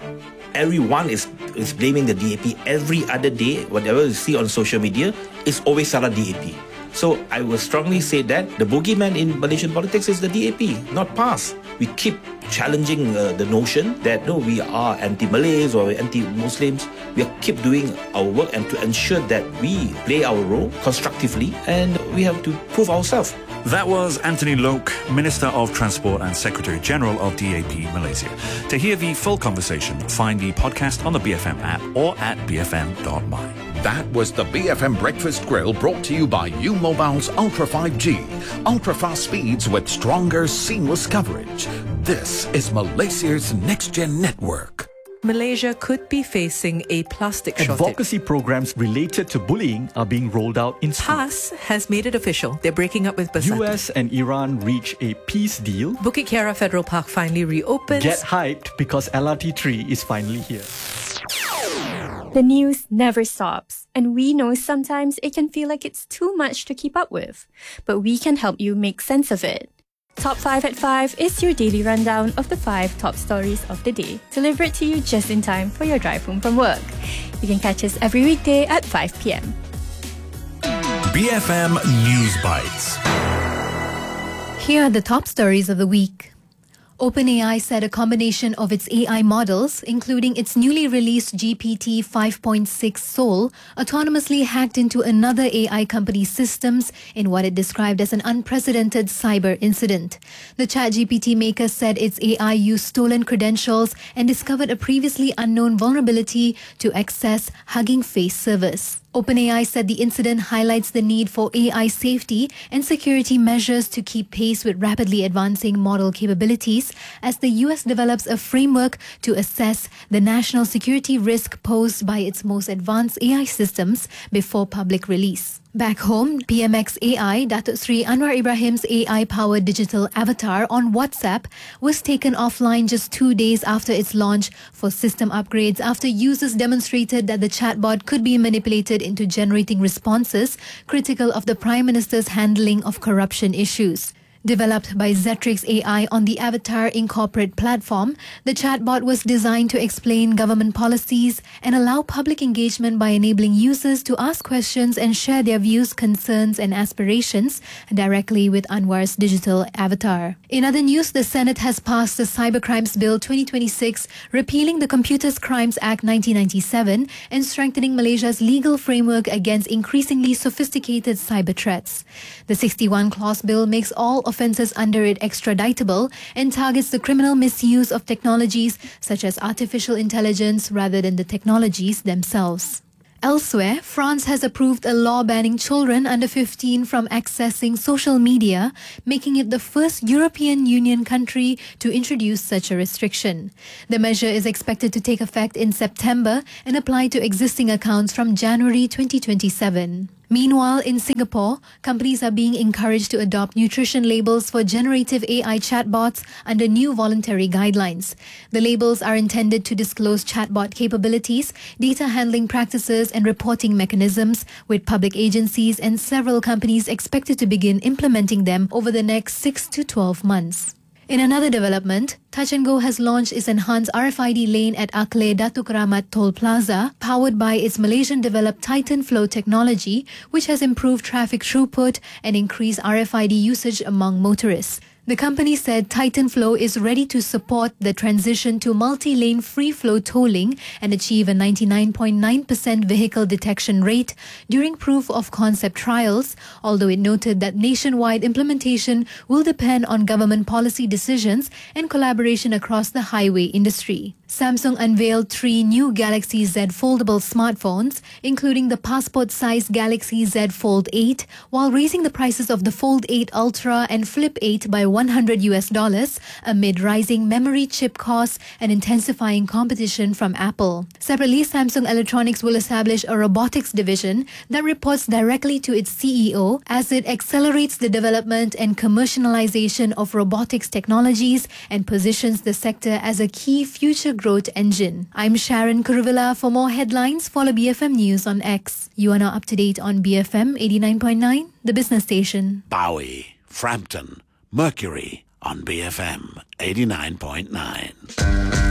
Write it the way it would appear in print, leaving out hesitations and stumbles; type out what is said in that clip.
Everyone is blaming the DAP. Every other day, whatever you see on social media, is always Salah DAP. So I will strongly say that the boogeyman in Malaysian politics is the DAP, not PAS. We keep challenging the notion that no, we are anti-Malays or anti-Muslims. We keep doing our work and to ensure that we play our role constructively, and we have to prove ourselves. That was Anthony Loke, Minister of Transport and Secretary General of DAP Malaysia. To hear the full conversation, find the podcast on the BFM app or at bfm.my. That was the BFM Breakfast Grill, brought to you by U-Mobile's Ultra 5G. Ultra-fast speeds with stronger, seamless coverage. This is Malaysia's next-gen network. Malaysia could be facing a plastic shortage. Advocacy programs related to bullying are being rolled out in schools. PAS has made it official. They're breaking up with Bersatu. US and Iran reach a peace deal. Bukit Kiara Federal Park finally reopens. Get hyped because LRT3 is finally here. The news never stops, and we know sometimes it can feel like it's too much to keep up with. But we can help you make sense of it. Top 5 at 5 is your daily rundown of the 5 top stories of the day, delivered to you just in time for your drive home from work. You can catch us every weekday at 5 p.m. BFM News Bites. Here are the top stories of the week. OpenAI said a combination of its AI models, including its newly released GPT 5.6 Soul, autonomously hacked into another AI company's systems in what it described as an unprecedented cyber incident. The ChatGPT maker said its AI used stolen credentials and discovered a previously unknown vulnerability to access Hugging Face service. OpenAI said the incident highlights the need for AI safety and security measures to keep pace with rapidly advancing model capabilities as the US develops a framework to assess the national security risk posed by its most advanced AI systems before public release. Back home, PMX AI, Datuk Sri Anwar Ibrahim's AI-powered digital avatar on WhatsApp, was taken offline just 2 days after its launch for system upgrades after users demonstrated that the chatbot could be manipulated into generating responses critical of the Prime Minister's handling of corruption issues. Developed by Zetrix AI on the Avatar Incorporate platform, the chatbot was designed to explain government policies and allow public engagement by enabling users to ask questions and share their views, concerns and aspirations directly with Anwar's digital avatar. In other news, the Senate has passed the Cybercrimes Bill 2026, repealing the Computers Crimes Act 1997 and strengthening Malaysia's legal framework against increasingly sophisticated cyber threats. The 61-clause bill makes all offences under it extraditable and targets the criminal misuse of technologies such as artificial intelligence rather than the technologies themselves. Elsewhere, France has approved a law banning children under 15 from accessing social media, making it the first European Union country to introduce such a restriction. The measure is expected to take effect in September and apply to existing accounts from January 2027. Meanwhile, in Singapore, companies are being encouraged to adopt nutrition labels for generative AI chatbots under new voluntary guidelines. The labels are intended to disclose chatbot capabilities, data handling practices and reporting mechanisms, with public agencies and several companies expected to begin implementing them over the next 6 to 12 months. In another development, Touch 'n Go has launched its enhanced RFID lane at Akleh Datuk Rahmat Toll Plaza, powered by its Malaysian-developed Titan Flow technology, which has improved traffic throughput and increased RFID usage among motorists. The company said Titan Flow is ready to support the transition to multi-lane free-flow tolling and achieve a 99.9% vehicle detection rate during proof-of-concept trials, although it noted that nationwide implementation will depend on government policy decisions and collaboration across the highway industry. Samsung unveiled 3 new Galaxy Z foldable smartphones, including the passport-sized Galaxy Z Fold 8, while raising the prices of the Fold 8 Ultra and Flip 8 by $100 amid rising memory chip costs and intensifying competition from Apple. Separately, Samsung Electronics will establish a robotics division that reports directly to its CEO as it accelerates the development and commercialization of robotics technologies and positions the sector as a key future growth engine. I'm Sharon Kuruvilla. For more headlines, follow BFM News on X. You are now up to date on BFM 89.9, the business station. Bowie, Frampton, Mercury on BFM 89.9.